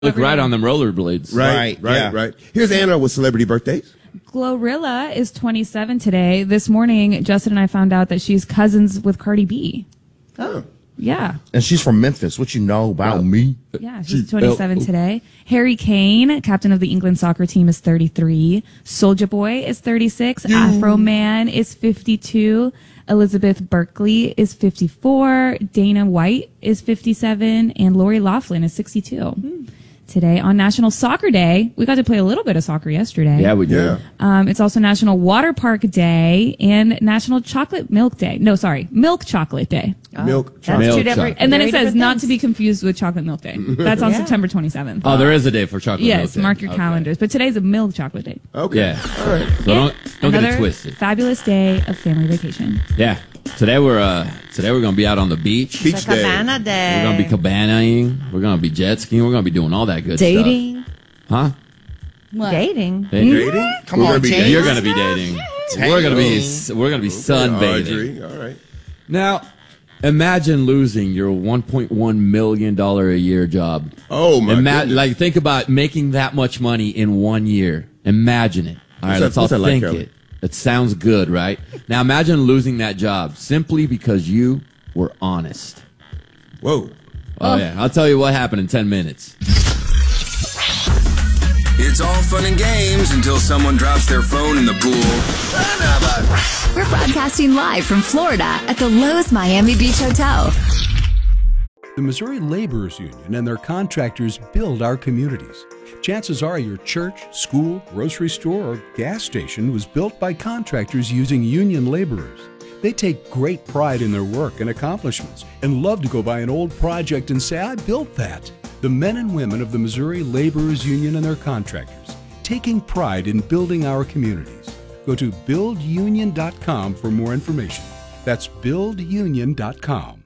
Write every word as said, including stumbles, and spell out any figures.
Look right on them rollerblades. Right, Right, right, yeah. right. Here's Anna with celebrity birthdays. Glorilla is twenty-seven today. This morning, Justin and I found out that she's cousins with Cardi B. Oh. Yeah. And she's from Memphis. What you know about Yeah. me? Yeah, she's twenty-seven today. Harry Kane, captain of the England soccer team, is thirty-three. Soulja Boy is thirty-six. Afro Man is fifty-two. Elizabeth Berkley is fifty-four. Dana White is fifty-seven. And Lori Loughlin is sixty-two. Today, on National Soccer Day, we got to play a little bit of soccer yesterday. Yeah, we did. Yeah. Um, it's also National Water Park Day and National Chocolate Milk Day. No, sorry, Milk Chocolate Day. Milk That's chocolate. Milk two different. chocolate. And then it very says different not things. to be confused with Chocolate Milk Day. That's on Yeah. September twenty-seventh. Oh, there is a day for chocolate milk. Yes, day. mark your Okay. calendars. But today's a Milk Chocolate Day. Okay. Yeah. All right. So don't don't get Another it twisted. fabulous day of family vacation. Yeah. Today we're uh today we're gonna be out on the beach. Beach It's a day. cabana day. We're gonna be cabanaing. We're gonna be jet skiing. We're gonna be doing all that good dating. stuff. Huh? Dating. Dating? Dating? Come We're on, gonna be James. dating? You're gonna be dating. We're gonna be we're gonna be sunbathing. Audrey. All right. Now, imagine losing your one point one million dollar a year job. Oh my Ima- goodness. Like think about making that much money in one year. Imagine it. All right, that- let's all what's that like, think Kelly? it. It sounds good, right? Now imagine losing that job simply because you were honest. Whoa. Oh, yeah, I'll tell you what happened in ten minutes. It's all fun and games until someone drops their phone in the pool. We're broadcasting live from Florida at the Lowe's Miami Beach Hotel. The Missouri Laborers Union and their contractors build our communities. Chances are your church, school, grocery store, or gas station was built by contractors using union laborers. They take great pride in their work and accomplishments and love to go by an old project and say, I built that. The men and women of the Missouri Laborers Union and their contractors, taking pride in building our communities. Go to build union dot com for more information. That's build union dot com.